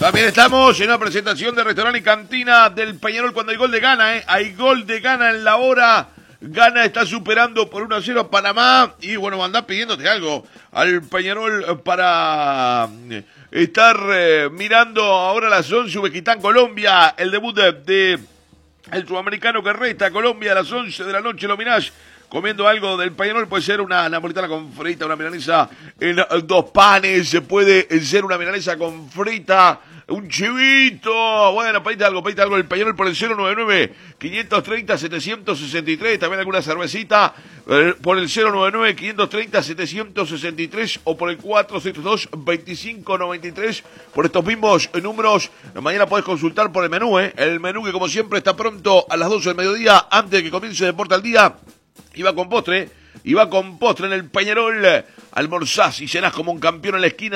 También estamos en una presentación de restaurante y cantina del Peñarol cuando hay gol de Gana, Hay gol de Gana en la hora. Gana está superando por 1-0 a Panamá. Y bueno, andá pidiéndote algo al Peñarol para estar mirando ahora a las 11. Uzbekistán, Colombia. El debut de el sudamericano que resta a Colombia a las 11 de la noche. Lo mirás comiendo algo del Peñarol. Puede ser una napolitana con frita, una milanesa en 2 panes. Puede ser una milanesa con frita, un chivito. Bueno, pedite algo. El Peñarol por el 099-530-763. También alguna cervecita por el 099-530-763 o por el 462-2593. Por estos mismos números, mañana podés consultar por el menú, El menú que como siempre está pronto a las 12 del mediodía, antes de que comience Deporte al Día. Iba con postre en el Peñarol. Almorzás y cenás como un campeón en la esquina.